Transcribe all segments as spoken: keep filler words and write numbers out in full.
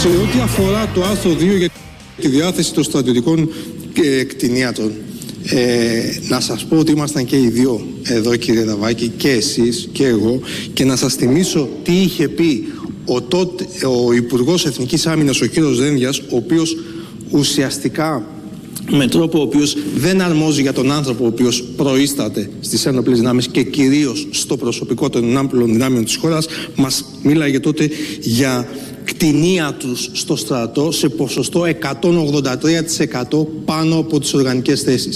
Σε ό,τι αφορά το άρθρο δύο για τη διάθεση των στρατιωτικών κτηνίατρων, ε, να σας πω ότι ήμασταν και οι δύο εδώ, κύριε Δαβάκη, και εσείς και εγώ, και να σας θυμίσω τι είχε πει ο, τότε, ο Υπουργός Εθνικής Άμυνας, ο κύριος Δένδιας, ο οποίος ουσιαστικά με τρόπο ο οποίος δεν αρμόζει για τον άνθρωπο ο οποίος προείσταται στις ένοπλες δυνάμεις και κυρίως στο προσωπικό των ενόπλων δυνάμεων της χώρας, μας μίλαγε τότε για κτηνίατρους στο στρατό σε ποσοστό εκατόν ογδόντα τρία τοις εκατό πάνω από τις οργανικές θέσεις.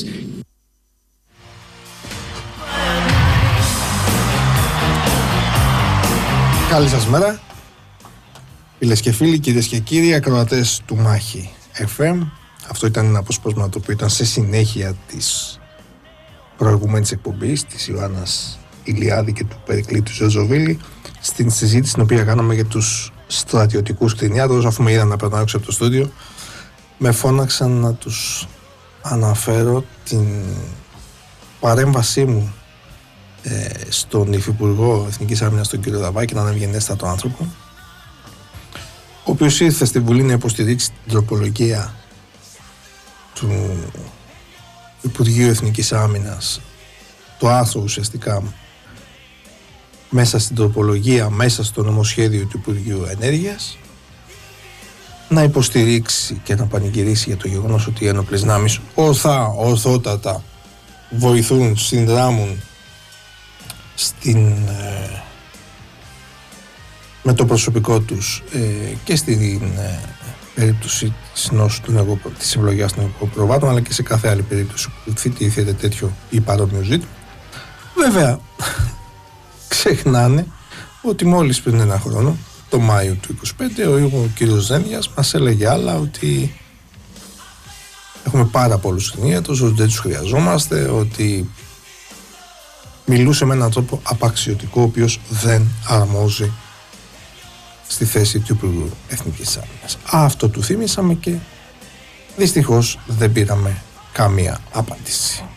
Καλή σας μέρα, φίλες και φίλοι, κυρίες και κύριοι, ακροατές του Μάχη εφ εμ. Αυτό ήταν ένα αποσπάσμα το οποίο ήταν σε συνέχεια της προηγουμένης εκπομπής της Ιωάννας Ηλιάδη και του Περικλή του Ζεζοβίλη, στην συζήτηση την οποία κάναμε για τους στρατιωτικούς κτηνίατρους. Αφού με είδαν να περνάω έξω από το στούντιο, με φώναξαν να τους αναφέρω την παρέμβασή μου ε, στον Υφυπουργό Εθνικής Άμυνας, τον κύριο Δαβάκη, έναν ευγενέστατο άνθρωπο, ο οποίος ήρθε στη Βουλή να υποστηρίξει την τροπολογία του Υπουργείου Εθνικής Άμυνας, το άρθρο ουσιαστικά μέσα στην τροπολογία, μέσα στο νομοσχέδιο του Υπουργείου Ενέργειας, να υποστηρίξει και να πανηγυρίσει για το γεγονός ότι οι ένοπλες δυνάμεις ορθά, ορθότατα βοηθούν, συνδράμουν στην, ε, με το προσωπικό τους ε, και στην ε, περίπτωση της νόσου του νευρω, της ευλογιάς των νευροπροβάτων, αλλά και σε κάθε άλλη περίπτωση που θέτει τέτοιο ή παρόμοιο ζήτημα. Βέβαια, ξεχνάνε ότι μόλις πριν ένα χρόνο, το Μάιο του είκοσι πέντε, ο, ο κύριος Ζένδιας μας έλεγε άλλα, ότι έχουμε πάρα πολλούς κτηνίατρους, ότι δεν τους χρειαζόμαστε, ότι μιλούσε με έναν τρόπο απαξιωτικό, ο οποίος δεν αρμόζει στη θέση του Υπουργού Εθνικής Άμυνας. Αυτό του θύμισαμε και δυστυχώς δεν πήραμε καμία απάντηση.